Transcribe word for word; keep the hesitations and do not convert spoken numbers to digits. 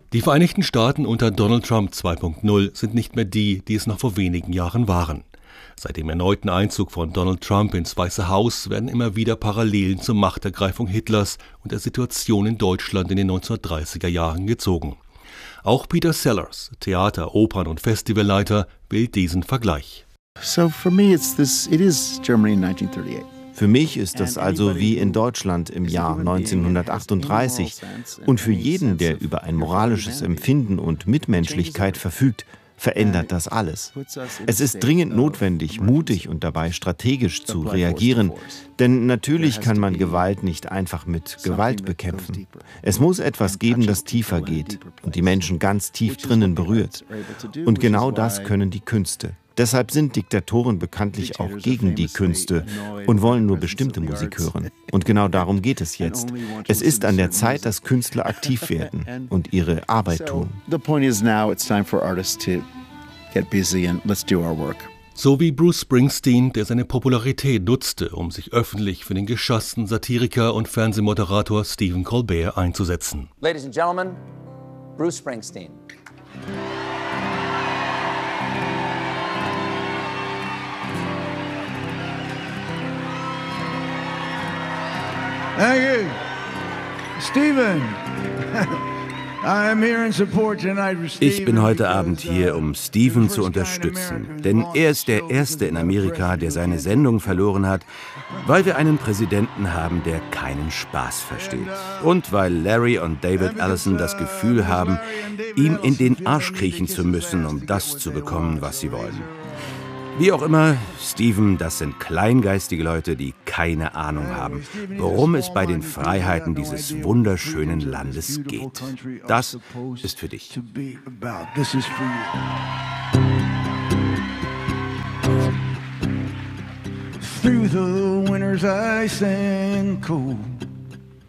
Die Vereinigten Staaten unter Donald Trump zwei Punkt null sind nicht mehr die, die es noch vor wenigen Jahren waren. Seit dem erneuten Einzug von Donald Trump ins Weiße Haus werden immer wieder Parallelen zur Machtergreifung Hitlers und der Situation in Deutschland in den neunzehnhundertdreißiger Jahren gezogen. Auch Peter Sellers, Theater-, Opern- und Festivalleiter, will diesen Vergleich. So for me it's this, it is Germany in nineteen thirty-eight. Für mich ist das also wie in Deutschland im Jahr neunzehnhundertachtunddreißig. Und für jeden, der über ein moralisches Empfinden und Mitmenschlichkeit verfügt, verändert das alles. Es ist dringend notwendig, mutig und dabei strategisch zu reagieren, denn natürlich kann man Gewalt nicht einfach mit Gewalt bekämpfen. Es muss etwas geben, das tiefer geht und die Menschen ganz tief drinnen berührt. Und genau das können die Künste. Deshalb sind Diktatoren bekanntlich auch gegen die Künste und wollen nur bestimmte Musik hören. Und genau darum geht es jetzt. Es ist an der Zeit, dass Künstler aktiv werden und ihre Arbeit tun. So wie Bruce Springsteen, der seine Popularität nutzte, um sich öffentlich für den geschassten Satiriker und Fernsehmoderator Stephen Colbert einzusetzen. Ladies and Gentlemen, Bruce Springsteen. Thank you, Stephen. I'm here in support tonight for Stephen. Ich bin heute Abend hier, um Stephen zu unterstützen, denn er ist der Erste in Amerika, der seine Sendung verloren hat, weil wir einen Präsidenten haben, der keinen Spaß versteht. Und weil Larry und David Allison das Gefühl haben, ihm in den Arsch kriechen zu müssen, um das zu bekommen, was sie wollen. Wie auch immer, Stephen, das sind kleingeistige Leute, die keine Ahnung haben, worum es bei den Freiheiten dieses wunderschönen Landes geht. Das ist für dich. Through the winter's ice and cold.